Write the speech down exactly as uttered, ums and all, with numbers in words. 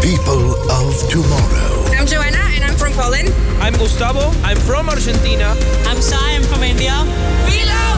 People of tomorrow. I'm Joanna and I'm from Poland. I'm Gustavo. I'm from Argentina. I'm Sai. I'm from India. We love